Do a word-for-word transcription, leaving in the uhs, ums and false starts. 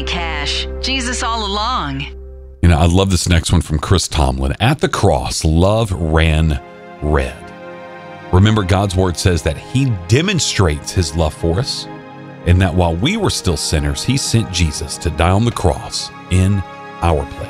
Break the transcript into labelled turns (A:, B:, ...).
A: Johnny Cash. Jesus all along.
B: You know, I love this next one from Chris Tomlin. At the cross, love ran red. Remember, God's word says that he demonstrates his love for us, and that while we were still sinners, he sent Jesus to die on the cross in our place.